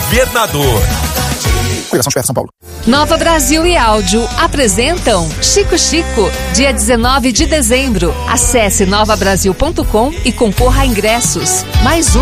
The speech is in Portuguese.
Governador. Federação de São Paulo. Nova Brasil e Áudio apresentam Chico Chico, dia 19 de dezembro. Acesse novabrasil.com e concorra a ingressos. Mais